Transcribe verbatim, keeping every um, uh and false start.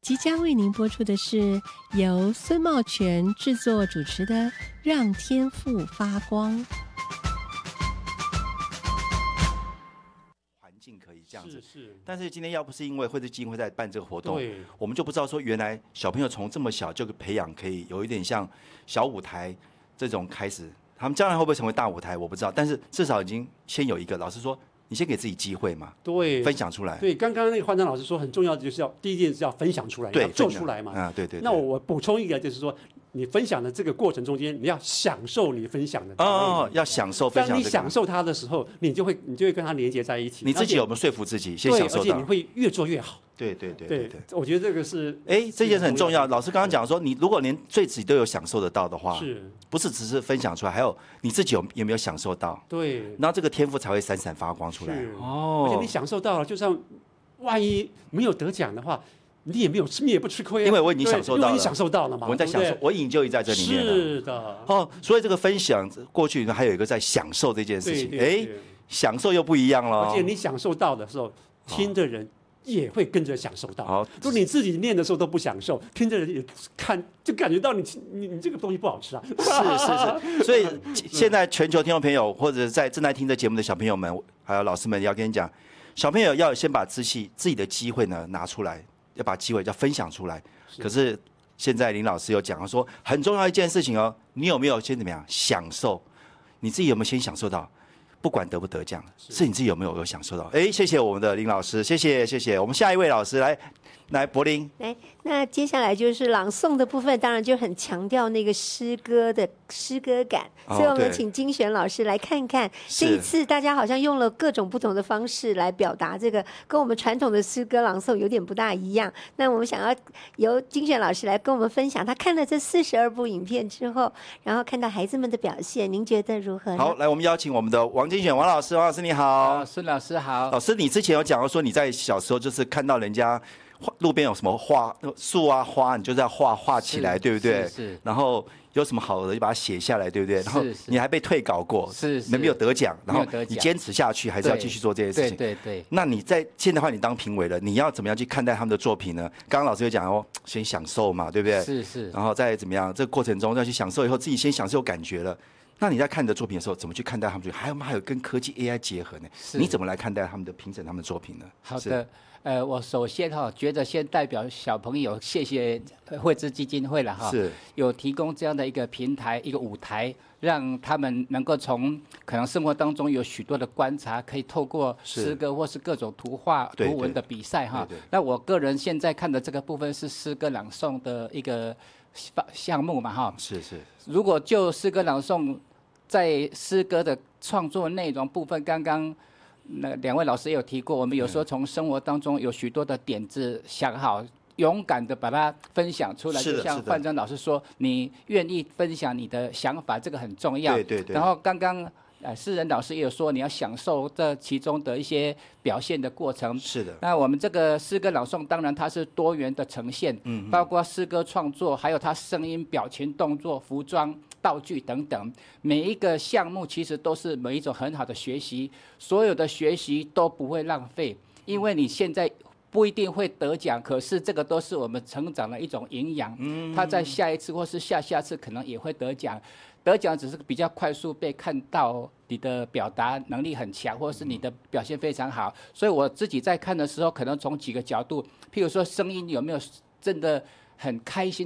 即将为您播出的是由孙茂全制作主持的《让天赋发光》。 环境可以这样子， 是是。 但是今天要不是因为惠智基金会在办这个活动，我们就不知道说原来小朋友从这么小就培养，可以有一点像小舞台这种开始。他们将来会不会成为大舞台，我不知道，但是至少已经先有一个。老师说，你先给自己机会嘛， 对， 分享出来。 对，刚刚那个焕章老师说，很重要的就是要第一件事要分享出来， 对， 要做出来嘛。 啊，对 对, 对。 那我我补充一个，就是说，你分享的这个过程中间，你要享受你分享的哦，要享受分享、这个。 当你享受它的时候，你就会你就会跟它连接在一起。 你自己有没有说服自己先享受到？ 对，而且你会越做越好。 对对对对对, 对， 我觉得这个是哎，这件事很重要。老师刚刚讲说，你如果连对自己都有享受得到的话， 是不是只是分享出来，还有你自己有有没有享受到？ 对， 然后这个天赋才会闪闪发光出来。 哦，而且你享受到了，就算万一没有得奖的话，你也没有你也不吃亏啊， 因为我已经享受到了， 因为你享受到了嘛， 我在享受，我已经在这里面了。 是的， 哦，所以这个分享过去还有一个在享受这件事情，哎，享受又不一样了。 而且你享受到的时候，听的人也会跟着享受到。 好， 就你自己念的时候都不享受，听的人也看就感觉到你你你这个东西不好吃啊。 是是是，所以现在全球听众朋友或者在正在听这节目的小朋友们，还有老师们，要跟你讲，小朋友要先把自己自己的机会呢拿出来，要把机会要分享出来。可是现在林老师有讲说，很重要一件事情哦，你有没有先怎么样享受？你自己有没有先享受到？不管得不得奖，是你自己有没有有享受到？哎，谢谢我们的林老师，谢谢谢谢。我们下一位老师来来，柏林来。那接下来就是朗诵的部分，当然就很强调那个诗歌的诗歌感， 哦、 所以我们请金璇老师来看看。这一次大家好像用了各种不同的方式来表达这个，跟我们传统的诗歌朗诵有点不大一样。那我们想要由金璇老师来跟我们分享，他看了这四十二部影片之后，然后看到孩子们的表现，您觉得如何呢？ 好，来，我们邀请我们的王金璇王老师，王老师你好。 孙老师好。 老师，你之前有讲到说你在小时候就是看到人家路边有什么花树啊花，你就是要画画起来，对不对？ 是, 是。 然后有什么好的就把它写下来，对不对？然后你还被退稿过， 是是。 没有得奖，然后你坚持下去，还是要继续做这些事情。 对对对。 那你在现在的话，你当评委了，你要怎么样去看待他们的作品呢？刚刚老师有讲哦，先享受嘛，对不对？ 是是。 然后再怎么样，这个过程中要去享受以后，自己先享受感觉了。那你在看你的作品的时候，怎么去看待他们作品？还有还有跟科技 A I 结合呢？你怎么来看待他们的评审他们的作品呢？ 好的，呃，我首先哈、哦，觉得先代表小朋友谢谢惠智基金会了哈， 是有提供这样的一个平台、一个舞台，让他们能够从可能生活当中有许多的观察，可以透过诗歌或是各种图画、图文的比赛哈。那我个人现在看的这个部分是诗歌朗诵的一个项目嘛哈。 是是。 如果就诗歌朗诵，在诗歌的创作内容部分，刚刚那两位老师也有提过，我们有时候从生活当中有许多的点子想好，勇敢的把它分享出来。就像焕章老师说，你愿意分享你的想法，这个很重要。 对对对。 然后刚刚呃，诗人老师也有说，你要享受这其中的一些表现的过程。 是的。 那我们这个诗歌朗诵，当然它是多元的呈现，嗯，包括诗歌创作，还有它声音、表情、动作、服装、道具等等，每一个项目其实都是每一种很好的学习，所有的学习都不会浪费，因为你现在不一定会得奖，可是这个都是我们成长的一种营养，嗯，他在下一次或是下下次可能也会得奖，得奖只是比较快速被看到你的表达能力很强，或是你的表现非常好，所以我自己在看的时候，可能从几个角度，譬如说声音有没有真的很开心